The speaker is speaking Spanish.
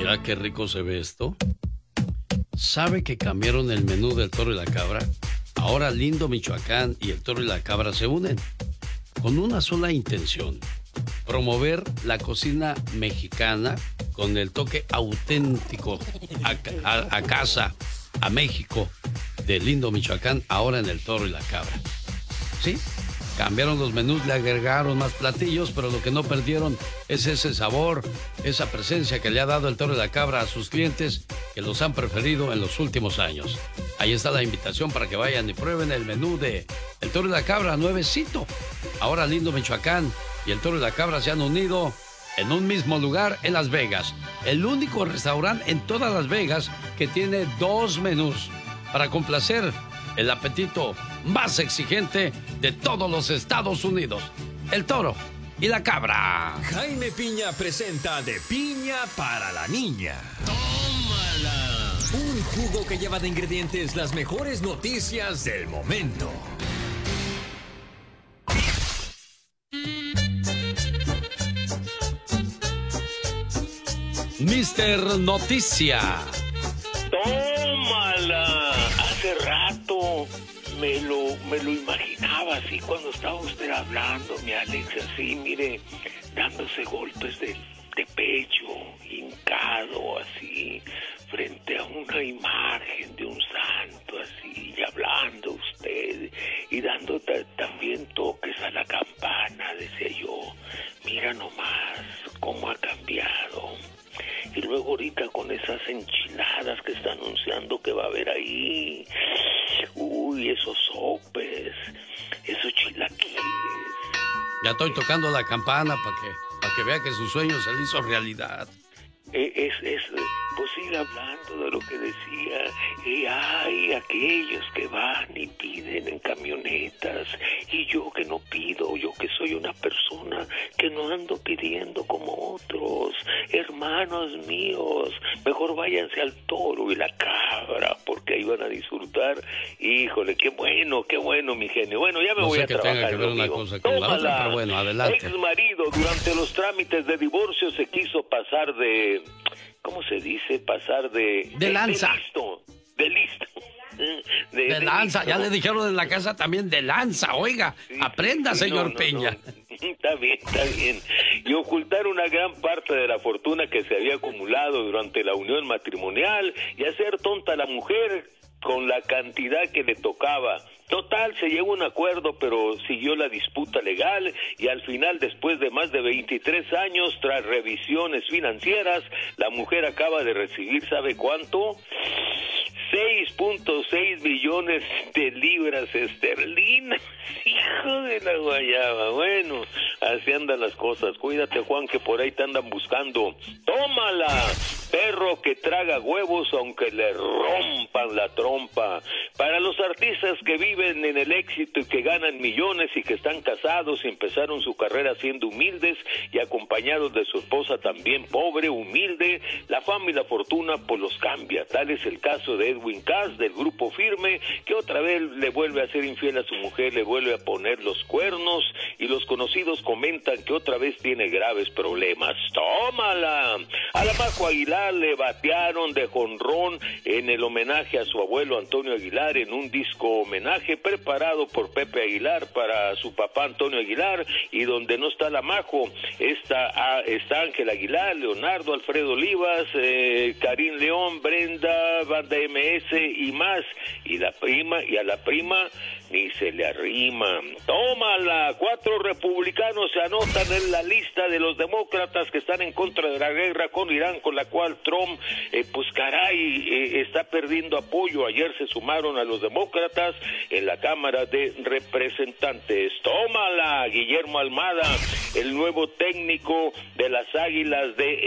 Mira qué rico se ve esto. ¿Sabe que cambiaron el menú del Toro y la Cabra? Ahora Lindo Michoacán y el Toro y la Cabra se unen con una sola intención: promover la cocina mexicana con el toque auténtico a casa, a México, de Lindo Michoacán, ahora en el Toro y la Cabra. ¿Sí? Cambiaron los menús, le agregaron más platillos, pero lo que no perdieron es ese sabor, esa presencia que le ha dado el Toro y la Cabra a sus clientes, que los han preferido en los últimos años. Ahí está la invitación para que vayan y prueben el menú de el Toro y la Cabra, nuevecito. Ahora Lindo Michoacán y el Toro y la Cabra se han unido en un mismo lugar en Las Vegas. El único restaurante en todas Las Vegas que tiene 2 menús para complacer el apetito más exigente de todos los Estados Unidos. El Toro y la Cabra. Jaime Piña presenta De Piña para la Niña. ¡Tómala! Un jugo que lleva de ingredientes las mejores noticias del momento. Mister Noticia. ¡Tómala! Hace rato me lo imaginaba así cuando estaba usted hablando, mi Alex, así, mire, dándose golpes de pecho, hincado, así, frente a una imagen de un santo, así, y hablando usted, y dando también toques a la campana, decía yo. Mira nomás cómo ha cambiado. Y luego ahorita con esas enchiladas que está anunciando que va a haber ahí. Uy, esos sopes, esos chilaquiles. Ya estoy tocando la campana para que vea que su sueño se le hizo realidad. Pues sigue hablando de lo que decía. Y hay aquellos que van y piden en camionetas, y yo que no pido, yo que soy una persona que no ando pidiendo como otros. Hermanos míos, mejor váyanse al Toro y la Cabra, porque ahí van a disfrutar. Híjole, qué bueno, mi genio. Bueno, ya me voy a trabajar. No sé que tenga que ver una cosa con la otra, pero bueno, adelante. Ex marido, durante los trámites de divorcio, se quiso pasar de... ¿Cómo se dice? Pasar de lanza. De listo. De lanza. Ya le dijeron en la casa también de lanza. Oiga, sí, aprenda, sí, señor Peña. No. Está bien. Y ocultar una gran parte de la fortuna que se había acumulado durante la unión matrimonial y hacer tonta a la mujer con la cantidad que le tocaba. Total, se llegó a un acuerdo, pero siguió la disputa legal y al final, después de más de 23 años, tras revisiones financieras, la mujer acaba de recibir, ¿sabe cuánto? 6.6 millones de libras esterlinas. Hijo de la guayaba. Bueno, así andan las cosas. Cuídate, Juan, que por ahí te andan buscando. ¡Tómala! Perro que traga huevos aunque le rompan la trompa. Para los artistas que viven en el éxito y que ganan millones y que están casados y empezaron su carrera siendo humildes y acompañados de su esposa también pobre, humilde, la fama y la fortuna pues los cambia. Tal es el caso de Edwin Cass del Grupo Firme, que otra vez le vuelve a ser infiel a su mujer, le vuelve a poner los cuernos y los conocidos comentan que otra vez tiene graves problemas. ¡Tómala! A la Majo Aguilar le batearon de jonrón en el homenaje a su abuelo Antonio Aguilar, en un disco homenaje preparado por Pepe Aguilar para su papá Antonio Aguilar, y donde no está la Majo, está Ángel Aguilar, Leonardo, Alfredo Olivas, Karim León, Brenda, Banda MS y más, y a la prima ni se le arrima. ¡Tómala! 4 republicanos se anotan en la lista de los demócratas que están en contra de la guerra con Irán, con la cual Trump, está perdiendo apoyo. Ayer se sumaron a los demócratas en la Cámara de Representantes. ¡Tómala! Guillermo Almada, el nuevo técnico de las Águilas de